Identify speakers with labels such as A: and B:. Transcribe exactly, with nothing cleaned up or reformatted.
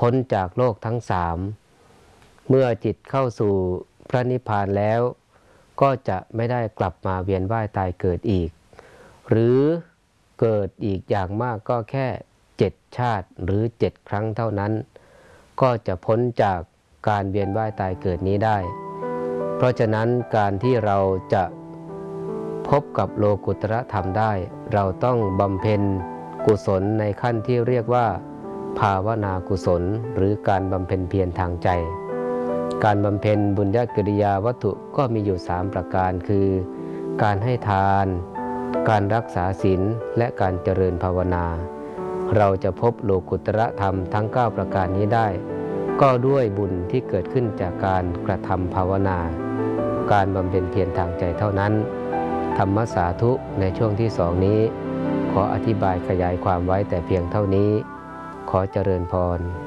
A: พ้นจากโลกทั้งสามเมื่อจิตเข้าสู่พระนิพพานแล้วก็จะไม่ได้กลับมาเวียนว่ายตายเกิดอีกหรือเกิดอีกอย่างมากก็แค่เจ็ดชาติหรือเจ็ดครั้งเท่านั้นก็จะพ้นจากการเวียนว่ายตายเกิดนี้ได้เพราะฉะนั้นการที่เราจะพบกับโลกุตระธรรมได้เราต้องบำเพ็ญกุศลในขั้นที่เรียกว่าภาวนากุศลหรือการบำเพ็ญเพียรทางใจการบำเพ็ญบุญญกิริยาวัตถุก็มีอยู่สามประการคือการให้ทานการรักษาศีลและการเจริญภาวนาเราจะพบโลกุตระธรรมทั้งเก้าประการนี้ได้ก็ด้วยบุญที่เกิดขึ้นจากการกระทำภาวนาการบำเพ็ญเพียรทางใจเท่านั้นธรรมสาธุในช่วงที่สองนี้ขออธิบายขยายความไว้แต่เพียงเท่านี้ขอเจริญพร